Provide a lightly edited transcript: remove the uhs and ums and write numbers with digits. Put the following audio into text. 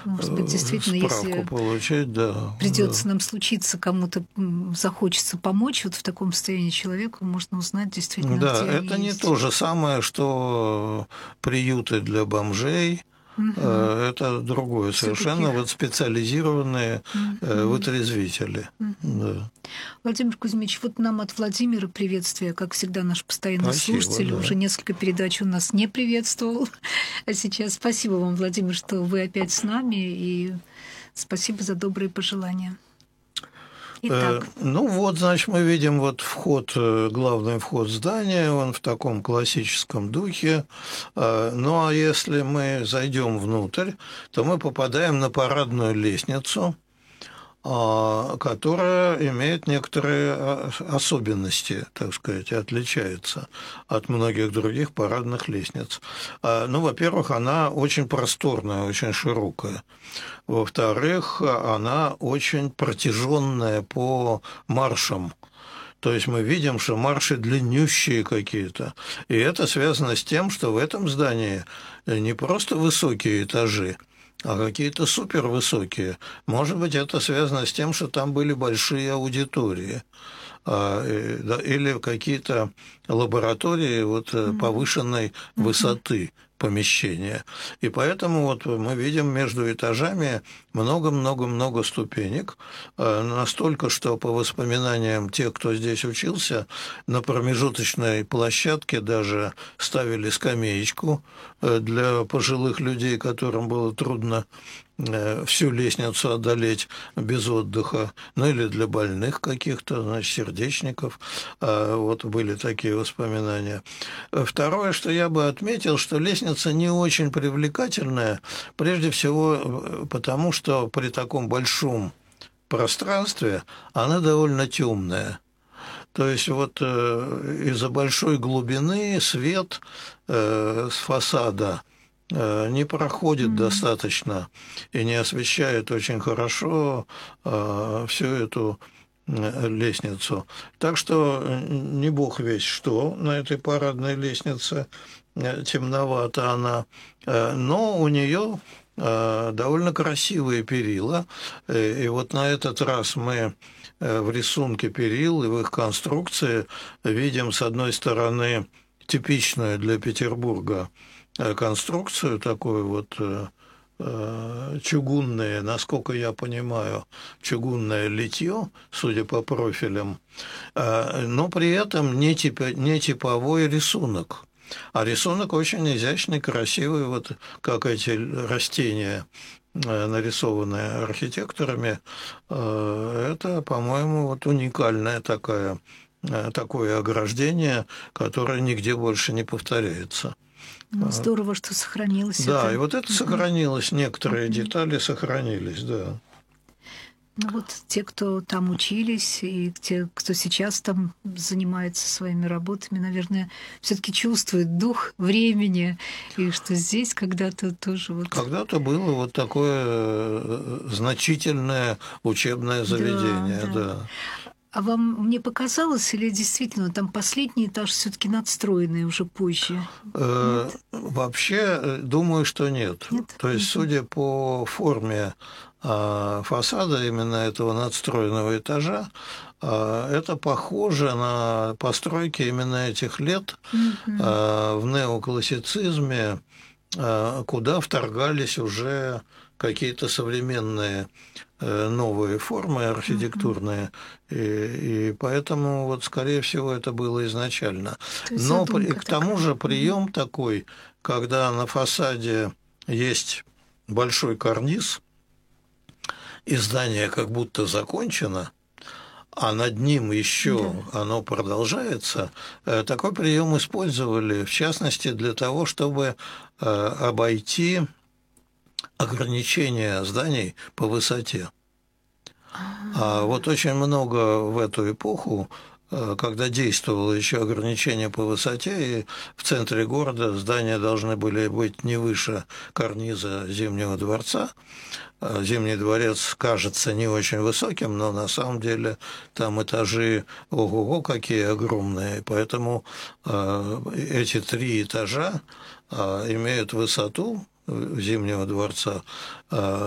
Может быть, действительно, справку если получать, да. придется нам случиться, кому-то захочется помочь вот в таком состоянии человеку, можно узнать действительно, Да, где они это не есть. то же самое, что приюты для бомжей. Мгм. Это другое Всё-таки. совершенно, вот специализированные Мгм. вытрезвители. Мгм. Да. Владимир Кузьмич, вот нам от Владимира приветствие, как всегда, наш постоянный Спасибо, слушатель. Уже да. несколько передач он нас не приветствовал. А сейчас спасибо вам, Владимир, что вы опять с нами, и спасибо за добрые пожелания. Итак. Ну вот, значит, мы видим вот вход, главный вход здания, он в таком классическом духе. Ну а если мы зайдем внутрь, то мы попадаем на парадную лестницу, которая имеет некоторые особенности, так сказать, и отличается от многих других парадных лестниц. Ну, во-первых, она очень просторная, очень широкая. Во-вторых, она очень протяженная по маршам. То есть мы видим, что марши длиннющие какие-то. И это связано с тем, что в этом здании не просто высокие этажи, а какие-то супервысокие. Может быть, это связано с тем, что там были большие аудитории или какие-то лаборатории вот повышенной высоты помещения. И поэтому вот мы видим между этажами много-много-много ступенек, настолько, что по воспоминаниям тех, кто здесь учился, на промежуточной площадке даже ставили скамеечку для пожилых людей, которым было трудно всю лестницу одолеть без отдыха, ну или для больных каких-то, значит, сердечников. Вот были такие воспоминания. Второе, что я бы отметил, что лестница не очень привлекательная, прежде всего потому, что при таком большом пространстве она довольно темная. То есть вот из-за большой глубины свет с фасада не проходит достаточно и не освещает очень хорошо всю эту лестницу. Так что не бог весть что на этой парадной лестнице, темновато она, но у нее довольно красивые перила. И вот на этот раз мы в рисунке перил и в их конструкции видим, с одной стороны, типичную для Петербурга конструкцию, такую вот чугунное, насколько я понимаю, чугунное литье, судя по профилям, но при этом не типовой рисунок. А рисунок очень изящный, красивый, вот как эти растения, нарисованные архитекторами. Это, по-моему, вот уникальное такое ограждение, которое нигде больше не повторяется. Ну, здорово, что сохранилось Да, это. и вот это сохранилось, некоторые детали сохранились, да. Ну вот те, кто там учились, и те, кто сейчас там занимается своими работами, наверное, все-таки чувствуют дух времени, и что здесь когда-то тоже вот... Когда-то было вот такое значительное учебное заведение, Да, да. да. А вам мне показалось, или действительно там последний этаж все-таки надстроенный уже позже? Нет? Вообще, думаю, что нет. Нет? То есть, судя по форме фасада именно этого надстроенного этажа, это похоже на постройки именно этих лет в неоклассицизме, куда вторгались уже какие-то современные новые формы архитектурные, и поэтому вот, скорее всего, это было изначально. То есть Но задумка к тому такая. же прием такой, когда на фасаде есть большой карниз, и здание как будто закончено, а над ним еще оно продолжается, такой прием использовали, в частности, для того, чтобы обойти ограничения зданий по высоте. А вот очень много в эту эпоху, когда действовало еще ограничение по высоте, и в центре города здания должны были быть не выше карниза Зимнего дворца. Зимний дворец кажется не очень высоким, но на самом деле там этажи ого-го какие огромные, поэтому эти 3 этажа имеют высоту Зимнего дворца